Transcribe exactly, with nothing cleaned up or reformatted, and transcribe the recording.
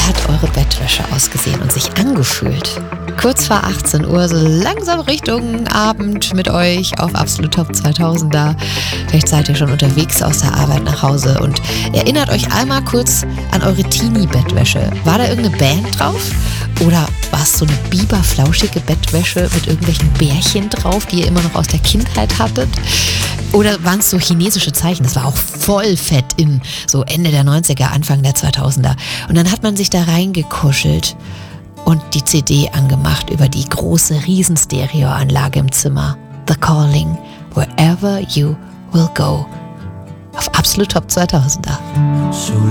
hat eure Bettwäsche ausgesehen und sich angefühlt? Kurz vor achtzehn Uhr, so langsam Richtung Abend mit euch auf Absolut Top zweitausender. Vielleicht seid ihr schon unterwegs aus der Arbeit nach Hause und erinnert euch einmal kurz an eure Teenie-Bettwäsche. War da irgendeine Band drauf? Oder war es so eine biberflauschige Bettwäsche mit irgendwelchen Bärchen drauf, die ihr immer noch aus der Kindheit hattet? Oder waren es so chinesische Zeichen? Das war auch voll fett in so Ende der neunziger, Anfang der zweitausender. Und dann hat man sich da reingekuschelt und die C D angemacht über die große Riesenstereoanlage im Zimmer. The Calling, Wherever You Will Go. Auf Absolut Top zweitausender.